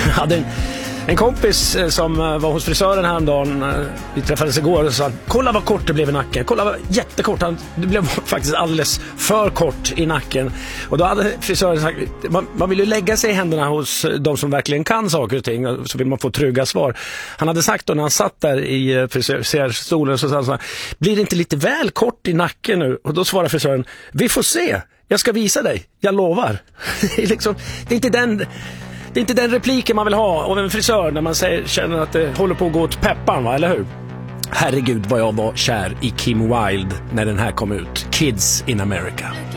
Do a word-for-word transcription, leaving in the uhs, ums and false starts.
hade en, en kompis som var hos frisören häromdagen. Vi träffades igår och sa, kolla vad kort det blev i nacken. Kolla vad jättekort. Han, det blev faktiskt alldeles för kort i nacken. Och då hade frisören sagt, man, man vill ju lägga sig i händerna hos de som verkligen kan saker och ting. Så vill man få trygga svar. Han hade sagt då när han satt där i frisörstolen så sa han så här, blir det inte lite väl kort i nacken nu? Och då svarar frisören, vi får se. Jag ska visa dig, jag lovar. Det är, liksom, det är inte den... Det är inte den repliken man vill ha av en frisör när man säger, känner att det håller på att gå åt pepparn, va? Eller hur? Herregud vad jag var kär i Kim Wilde när den här kom ut. Kids in America.